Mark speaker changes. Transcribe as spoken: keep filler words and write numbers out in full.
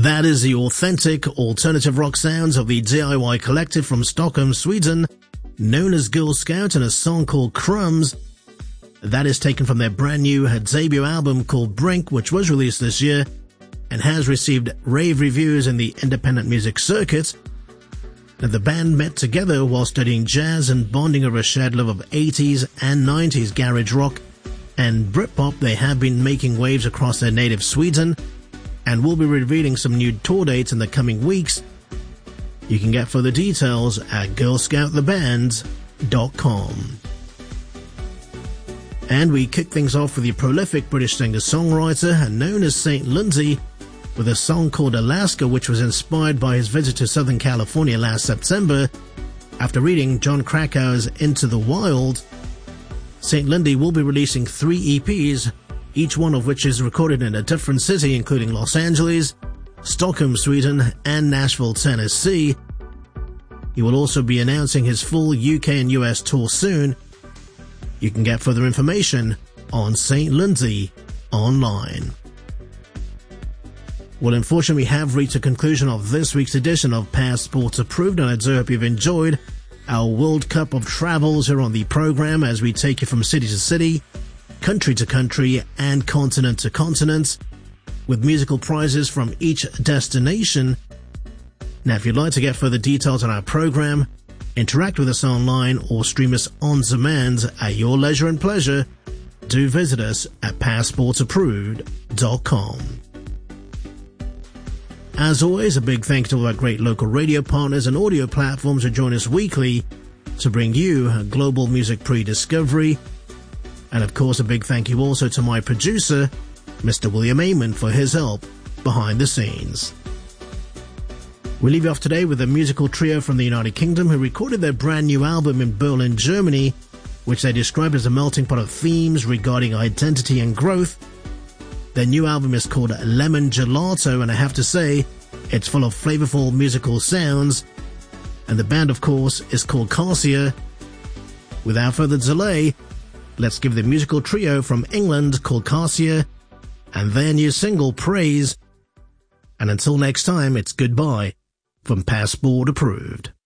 Speaker 1: That is the authentic alternative rock sounds of the D I Y collective from Stockholm, Sweden, known as Girl Scout, and a song called Crumbs. That is taken from their brand new debut album called Brink, which was released this year and has received rave reviews in the independent music circuit. Now, the band met together while studying jazz and bonding over a shared love of eighties and nineties garage rock and Britpop. They have been making waves across their native Sweden and will be revealing some new tour dates in the coming weeks. You can get further details at girl scout the band dot com. And we kick things off with the prolific British singer-songwriter known as Saint Lundy with a song called Alaska, which was inspired by his visit to Southern California last September. After reading Jon Krakauer's Into the Wild, Saint Lundy will be releasing three E Ps, each one of which is recorded in a different city, including Los Angeles, Stockholm, Sweden, and Nashville, Tennessee. He will also be announcing his full U K and U S tour soon. You can get further information on Saint Lundy online. Well, unfortunately, we have reached a conclusion of this week's edition of Passport Approved, and I do hope you've enjoyed our World Cup of travels here on the program as we take you from city to city, country to country, and continent to continent, with musical prizes from each destination. Now, if you'd like to get further details on our program, interact with us online, or stream us on demand at your leisure and pleasure, do visit us at passport approved dot com. As always, a big thank you to all our great local radio partners and audio platforms who join us weekly to bring you a global music pre-discovery. And of course, a big thank you also to my producer, Mister William Amon, for his help behind the scenes. We leave you off today with a musical trio from the United Kingdom who recorded their brand new album in Berlin, Germany, which they described as a melting pot of themes regarding identity and growth. Their new album is called Lemon Gelato, and I have to say, it's full of flavorful musical sounds. And the band, of course, is called Cassia. Without further delay, let's give the musical trio from England called Cassia and their new single, Praise. And until next time, it's goodbye from Passport Approved.